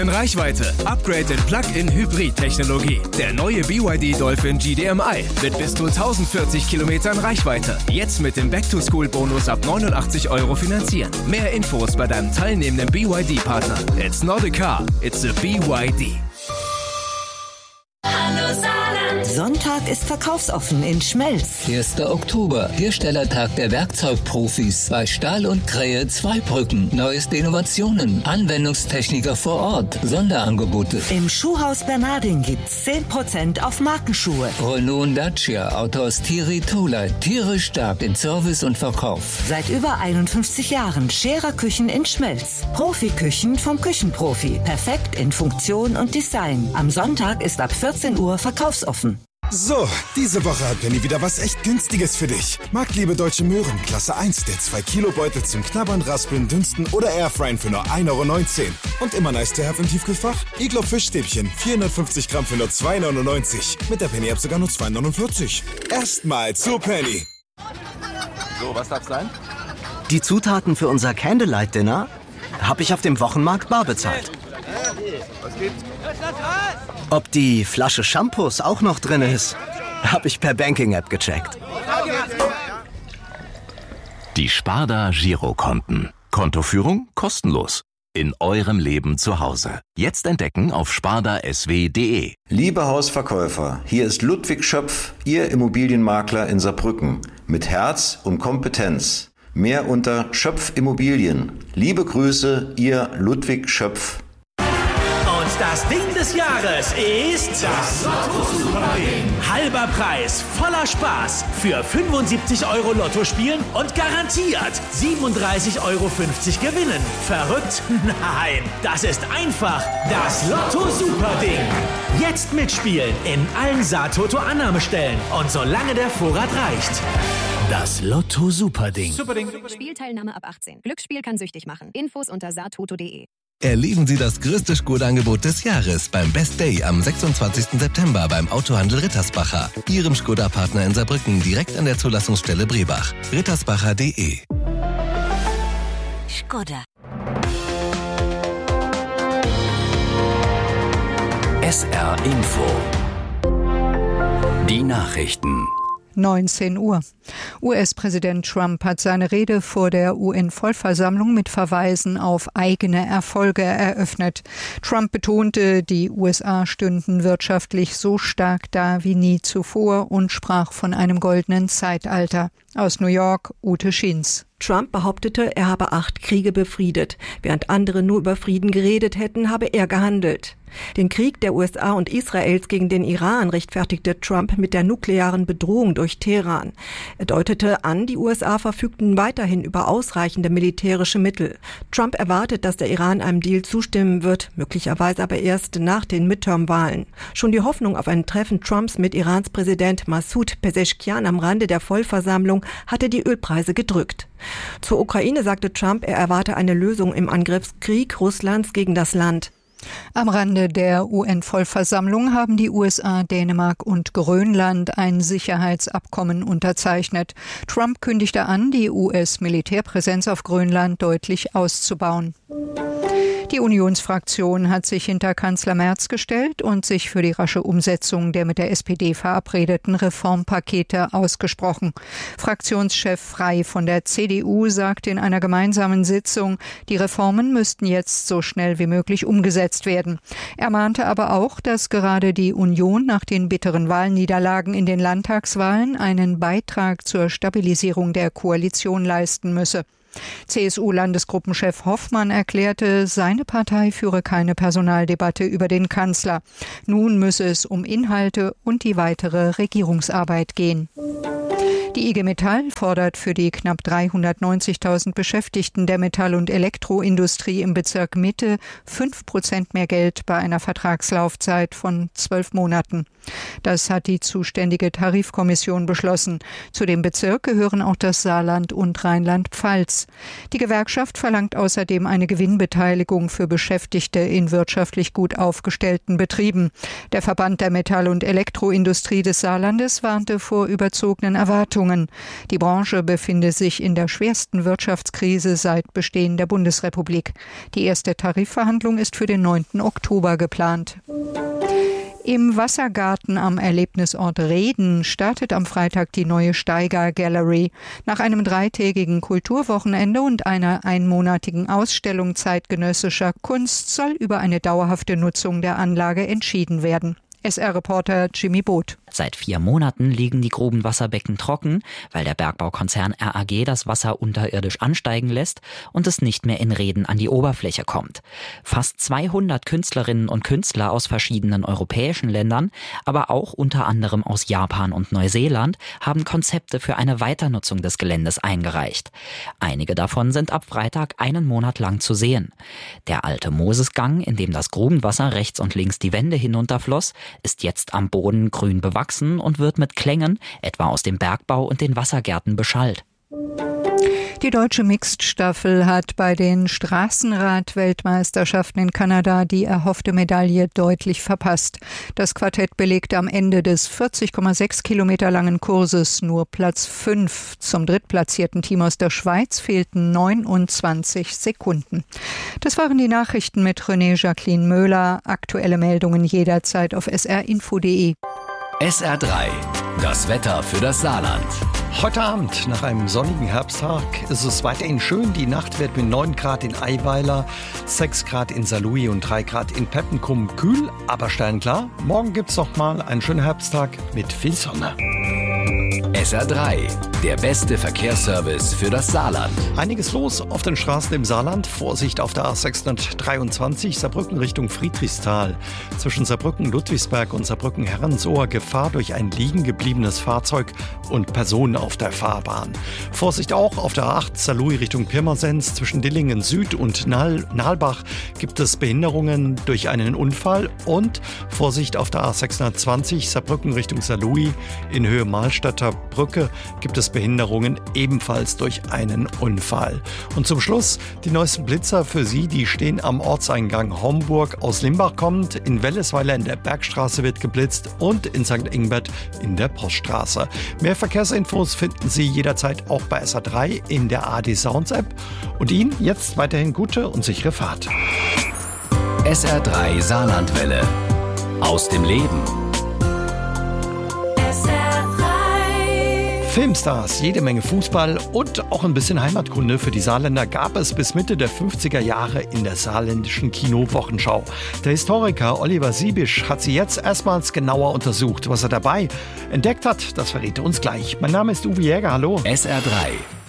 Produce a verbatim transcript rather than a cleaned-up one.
In Reichweite. Upgrade in Plug-in-Hybrid-Technologie. Der neue B Y D Dolphin G D M I mit bis zu tausendvierzig Kilometern Reichweite. Jetzt mit dem Back-to-School-Bonus ab neunundachtzig Euro finanzieren. Mehr Infos bei deinem teilnehmenden B Y D-Partner. It's not a car, it's a B Y D. Hallo Saarland. Sonntag ist verkaufsoffen in Schmelz. erster Oktober, Herstellertag der Werkzeugprofis bei Stahl und Krähe Zweibrücken. Neueste Innovationen, Anwendungstechniker vor Ort, Sonderangebote. Im Schuhhaus Bernardin gibt's zehn Prozent auf Markenschuhe. Renault und Dacia, Autos Thierry Toleit, tierisch stark in Service und Verkauf. Seit über einundfünfzig Jahren Scherer Küchen in Schmelz. Profiküchen vom Küchenprofi. Perfekt in Funktion und Design. Am Sonntag ist ab vierzehn Uhr verkaufsoffen. So, diese Woche hat Penny wieder was echt Günstiges für dich. Marktliebe Deutsche Möhren, Klasse eins, der zwei Kilo Beutel zum Knabbern, Raspeln, Dünsten oder Airfryen für nur ein Euro neunzehn. Und immer nice to have im Tiefkühlfach? Iglo Fischstäbchen, vierhundertfünfzig Gramm für nur zwei neunundneunzig. Mit der Penny-App sogar nur zwei neunundvierzig. Erstmal zu Penny. So, was darf's sein? Die Zutaten für unser Candlelight-Dinner habe ich auf dem Wochenmarkt bar bezahlt. Was gibt's? Ob die Flasche Shampoos auch noch drin ist, habe ich per Banking-App gecheckt. Die Sparda Girokonten. Kontoführung kostenlos. In eurem Leben zu Hause. Jetzt entdecken auf sparda s w punkt d e. Liebe Hausverkäufer, hier ist Ludwig Schöpf, Ihr Immobilienmakler in Saarbrücken. Mit Herz und Kompetenz. Mehr unter Schöpf Immobilien. Liebe Grüße, Ihr Ludwig Schöpf. Das Ding des Jahres ist das Lotto-Super-Ding. Halber Preis, voller Spaß. Für fünfundsiebzig Euro Lotto spielen und garantiert siebenunddreißig Euro fünfzig gewinnen. Verrückt? Nein, das ist einfach das Lotto-Super-Ding. Jetzt mitspielen in allen Saar-Toto-Annahmestellen und solange der Vorrat reicht. Das Lotto-Super-Ding. Superding. Spielteilnahme ab achtzehn. Glücksspiel kann süchtig machen. Infos unter saartoto punkt de. Erleben Sie das größte Skoda-Angebot des Jahres beim Best Day am sechsundzwanzigsten September beim Autohandel Rittersbacher. Ihrem Skoda-Partner in Saarbrücken direkt an der Zulassungsstelle Brebach. rittersbacher punkt de. Skoda. S R Info. Die Nachrichten. neunzehn Uhr. U S-Präsident Trump hat seine Rede vor der U N-Vollversammlung mit Verweisen auf eigene Erfolge eröffnet. Trump betonte, die U S A stünden wirtschaftlich so stark da wie nie zuvor und sprach von einem goldenen Zeitalter. Aus New York, Ute Schins. Trump behauptete, er habe acht Kriege befriedet. Während andere nur über Frieden geredet hätten, habe er gehandelt. Den Krieg der U S A und Israels gegen den Iran rechtfertigte Trump mit der nuklearen Bedrohung durch Teheran. Er deutete an, die U S A verfügten weiterhin über ausreichende militärische Mittel. Trump erwartet, dass der Iran einem Deal zustimmen wird, möglicherweise aber erst nach den Midterm-Wahlen. Schon die Hoffnung auf ein Treffen Trumps mit Irans Präsident Massoud Pezeshkian am Rande der Vollversammlung hatte die Ölpreise gedrückt. Zur Ukraine sagte Trump, er erwarte eine Lösung im Angriffskrieg Russlands gegen das Land. Am Rande der U N-Vollversammlung haben die U S A, Dänemark und Grönland ein Sicherheitsabkommen unterzeichnet. Trump kündigte an, die U S-Militärpräsenz auf Grönland deutlich auszubauen. Die Unionsfraktion hat sich hinter Kanzler Merz gestellt und sich für die rasche Umsetzung der mit der S P D verabredeten Reformpakete ausgesprochen. Fraktionschef Frey von der C D U sagte in einer gemeinsamen Sitzung, die Reformen müssten jetzt so schnell wie möglich umgesetzt werden. Er mahnte aber auch, dass gerade die Union nach den bitteren Wahlniederlagen in den Landtagswahlen einen Beitrag zur Stabilisierung der Koalition leisten müsse. C S U-Landesgruppenchef Hoffmann erklärte, seine Partei führe keine Personaldebatte über den Kanzler. Nun müsse es um Inhalte und die weitere Regierungsarbeit gehen. Die I G Metall fordert für die knapp dreihundertneunzigtausend Beschäftigten der Metall- und Elektroindustrie im Bezirk Mitte fünf Prozent mehr Geld bei einer Vertragslaufzeit von zwölf Monaten. Das hat die zuständige Tarifkommission beschlossen. Zu dem Bezirk gehören auch das Saarland und Rheinland-Pfalz. Die Gewerkschaft verlangt außerdem eine Gewinnbeteiligung für Beschäftigte in wirtschaftlich gut aufgestellten Betrieben. Der Verband der Metall- und Elektroindustrie des Saarlandes warnte vor überzogenen Erwartungen. Zumutungen. Die Branche befinde sich in der schwersten Wirtschaftskrise seit Bestehen der Bundesrepublik. Die erste Tarifverhandlung ist für den neunten Oktober geplant. Im Wassergarten am Erlebnisort Reden startet am Freitag die neue Steiger Gallery. Nach einem dreitägigen Kulturwochenende und einer einmonatigen Ausstellung zeitgenössischer Kunst soll über eine dauerhafte Nutzung der Anlage entschieden werden. S R-Reporter Jimmy Boot. Seit vier Monaten liegen die Grubenwasserbecken trocken, weil der Bergbaukonzern R A G das Wasser unterirdisch ansteigen lässt und es nicht mehr in Reden an die Oberfläche kommt. Fast zweihundert Künstlerinnen und Künstler aus verschiedenen europäischen Ländern, aber auch unter anderem aus Japan und Neuseeland, haben Konzepte für eine Weiternutzung des Geländes eingereicht. Einige davon sind ab Freitag einen Monat lang zu sehen. Der alte Mosesgang, in dem das Grubenwasser rechts und links die Wände hinunterfloss, ist jetzt am Boden grün bewachsen und wird mit Klängen, etwa aus dem Bergbau und den Wassergärten, beschallt. Die deutsche Mixed-Staffel hat bei den Straßenrad-Weltmeisterschaften in Kanada die erhoffte Medaille deutlich verpasst. Das Quartett belegte am Ende des vierzig Komma sechs Kilometer langen Kurses nur Platz fünf. Zum drittplatzierten Team aus der Schweiz fehlten neunundzwanzig Sekunden. Das waren die Nachrichten mit René Jacqueline Möhler. Aktuelle Meldungen jederzeit auf s r info punkt d e. S R drei, das Wetter für das Saarland. Heute Abend, nach einem sonnigen Herbsttag, ist es weiterhin schön. Die Nacht wird mit neun Grad in Eiweiler, sechs Grad in Saarlouis und drei Grad in Peppenkrum kühl, aber sternklar. Morgen gibt's noch mal einen schönen Herbsttag mit viel Sonne. S R drei, der beste Verkehrsservice für das Saarland. Einiges los auf den Straßen im Saarland. Vorsicht auf der A sechshundertdreiundzwanzig, Saarbrücken Richtung Friedrichsthal. Zwischen Saarbrücken-Ludwigsberg und Saarbrücken-Herrensohr Gefahr durch ein liegen gebliebenes Fahrzeug und Personen auf der Fahrbahn. Vorsicht auch auf der A acht Saarlouis Richtung Pirmasens. Zwischen Dillingen Süd und Nahl- Nahlbach gibt es Behinderungen durch einen Unfall. Und Vorsicht auf der A sechshundertzwanzig Saarbrücken Richtung Saarlouis in Höhe Mahlstadter Brücke gibt es Behinderungen ebenfalls durch einen Unfall. Und zum Schluss die neuesten Blitzer für Sie, die stehen am Ortseingang Homburg aus Limbach kommend. In Wellesweiler in der Bergstraße wird geblitzt und in Sankt Ingbert in der Poststraße. Mehr Verkehrsinfos finden Sie jederzeit auch bei S R drei in der A D Sounds App. Und Ihnen jetzt weiterhin gute und sichere Fahrt. S R drei Saarlandwelle. Aus dem Leben. Filmstars, jede Menge Fußball und auch ein bisschen Heimatkunde für die Saarländer gab es bis Mitte der fünfziger Jahre in der saarländischen Kino-Wochenschau. Der Historiker Oliver Siebisch hat sie jetzt erstmals genauer untersucht. Was er dabei entdeckt hat, das verrät er uns gleich. Mein Name ist Uwe Jäger, hallo. S R drei.